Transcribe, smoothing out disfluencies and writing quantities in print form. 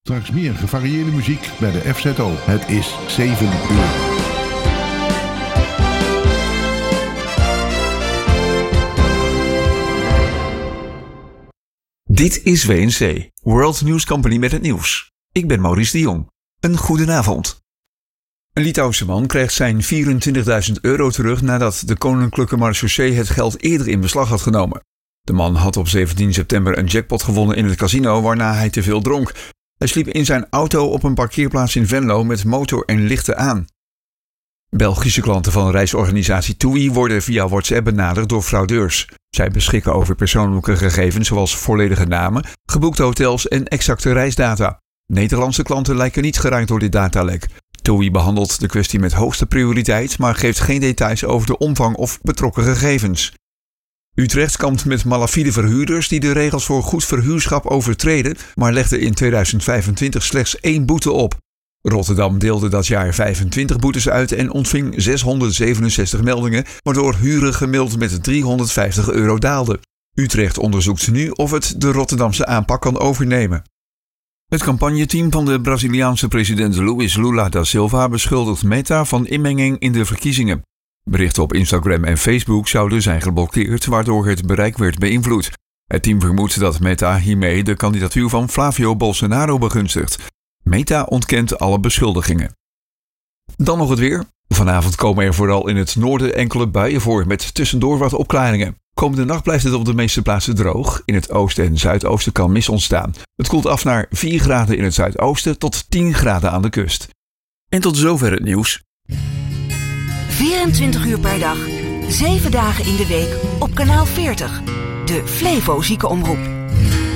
Straks meer gevarieerde muziek bij de FZO. Het is 7 uur. Dit is WNC, World News Company met het nieuws. Ik ben Maurice de Jong. Een goedenavond. Een Litouwse man krijgt zijn €24.000 terug nadat de Koninklijke Marechaussee het geld eerder in beslag had genomen. De man had op 17 september een jackpot gewonnen in het casino waarna hij te veel dronk. Hij sliep in zijn auto op een parkeerplaats in Venlo met motor en lichten aan. Belgische klanten van reisorganisatie TUI worden via WhatsApp benaderd door fraudeurs. Zij beschikken over persoonlijke gegevens zoals volledige namen, geboekte hotels en exacte reisdata. Nederlandse klanten lijken niet geraakt door dit datalek. TUI behandelt de kwestie met hoogste prioriteit, maar geeft geen details over de omvang of betrokken gegevens. Utrecht kampt met malafide verhuurders die de regels voor goed verhuurschap overtreden, maar legde in 2025 slechts 1 boete op. Rotterdam deelde dat jaar 25 boetes uit en ontving 667 meldingen, waardoor huren gemiddeld met €350 daalde. Utrecht onderzoekt nu of het de Rotterdamse aanpak kan overnemen. Het campagneteam van de Braziliaanse president Luiz Lula da Silva beschuldigt Meta van inmenging in de verkiezingen. Berichten op Instagram en Facebook zouden zijn geblokkeerd, waardoor het bereik werd beïnvloed. Het team vermoedt dat Meta hiermee de kandidatuur van Flavio Bolsonaro begunstigt. Meta ontkent alle beschuldigingen. Dan nog het weer. Vanavond komen er vooral in het noorden enkele buien voor, met tussendoor wat opklaringen. Komende nacht blijft het op de meeste plaatsen droog. In het oosten en zuidoosten kan mist ontstaan. Het koelt af naar 4 graden in het zuidoosten tot 10 graden aan de kust. En tot zover het nieuws. 24 uur per dag, 7 dagen in de week op kanaal 40. De Flevo Ziekenomroep.